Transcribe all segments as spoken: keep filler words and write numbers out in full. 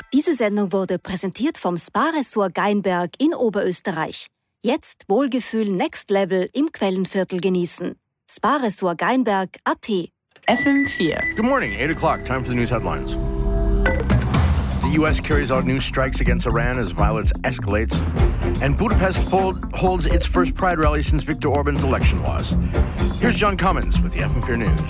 Diese Sendung wurde präsentiert vom Spa-Ressort Geinberg in Oberösterreich. Jetzt Wohlgefühl Next Level im Quellenviertel genießen. Spa-Ressort Geinberg Punkt a t. F M four. Good morning, eight o'clock. Time for the news headlines. The U S carries out new strikes against Iran as violence escalates. And Budapest hold, holds its first Pride rally since Viktor Orban's election loss. Here's John Cummins with the F M four News.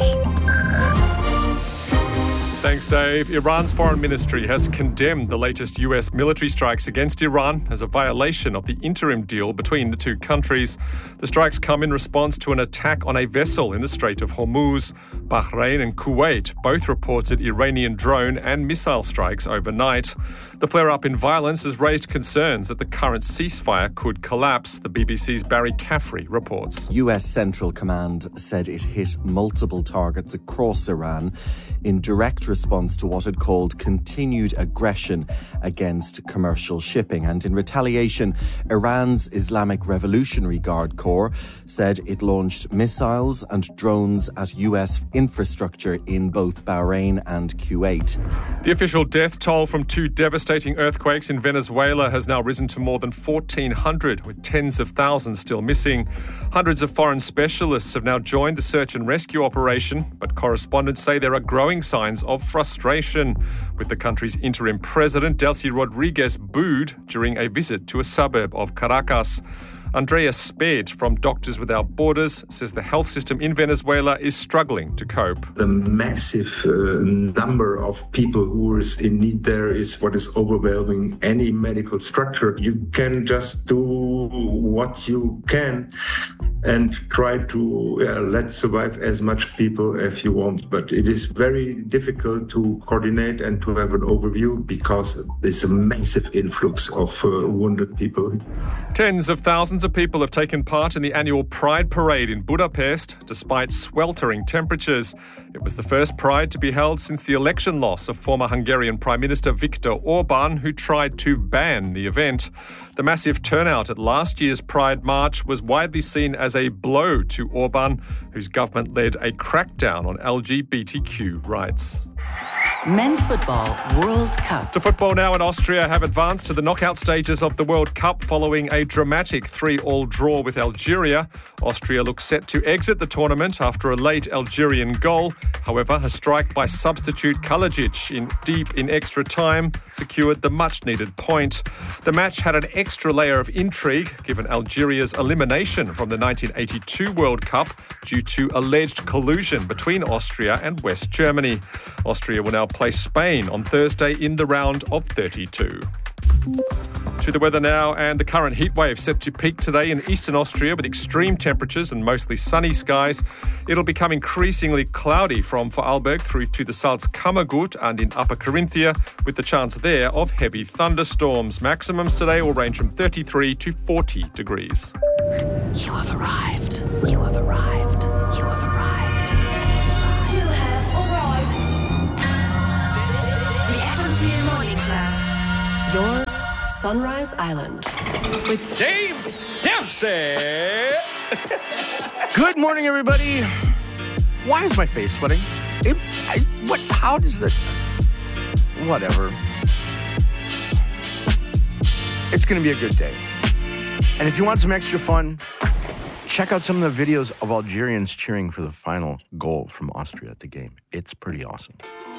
Thanks, Dave. Iran's foreign ministry has condemned the latest U S military strikes against Iran as a violation of the interim deal between the two countries. The strikes come in response to an attack on a vessel in the Strait of Hormuz. Bahrain and Kuwait both reported Iranian drone and missile strikes overnight. The flare-up in violence has raised concerns that the current ceasefire could collapse. The B B C's Barry Caffrey reports. U S Central Command said it hit multiple targets across Iran in direct response to what it called continued aggression against commercial shipping. And in retaliation, Iran's Islamic Revolutionary Guard Corps said it launched missiles and drones at U S infrastructure in both Bahrain and Kuwait. The official death toll from two devastating earthquakes in Venezuela has now risen to more than fourteen hundred, with tens of thousands still missing. Hundreds of foreign specialists have now joined the search and rescue operation, but correspondents say there are growing signs of frustration, with the country's interim president, Delcy Rodriguez, booed during a visit to a suburb of Caracas. Andrea Spade from Doctors Without Borders says the health system in Venezuela is struggling to cope. The massive uh, number of people who is in need there is what is overwhelming any medical structure. You can just do what you can and try to uh, let survive as much people as you want. But it is very difficult to coordinate and to have an overview because there's a massive influx of uh, wounded people. Tens of thousands of people have taken part in the annual Pride Parade in Budapest, despite sweltering temperatures. It was the first Pride to be held since the election loss of former Hungarian Prime Minister Viktor Orban, who tried to ban the event. The massive turnout at last year's Pride March was widely seen as a blow to Orban, whose government led a crackdown on L G B T Q rights. Men's Football World Cup. To football now, and Austria have advanced to the knockout stages of the World Cup following a dramatic three-all draw with Algeria. Austria looks set to exit the tournament after a late Algerian goal. However, a strike by substitute Kalajic in deep in extra time secured the much-needed point. The match had an extra layer of intrigue given Algeria's elimination from the nineteen eighty-two World Cup due to alleged collusion between Austria and West Germany. Austria will now play Spain on Thursday in the round of thirty-two. To the weather now, and the current heat wave set to peak today in eastern Austria with extreme temperatures and mostly sunny skies. It'll become increasingly cloudy from Vorarlberg through to the Salzkammergut and in Upper Carinthia, with the chance there of heavy thunderstorms. Maximums today will range from thirty-three to forty degrees. You have arrived. You have arrived. You have arrived. You have arrived. The F M four Morning Show. Your Sunrise Island. With Dave Dempsey. Good morning, everybody. Why is my face sweating? It, I, what? How does that? Whatever. It's going to be a good day. And if you want some extra fun, check out some of the videos of Algerians cheering for the final goal from Austria at the game. It's pretty awesome.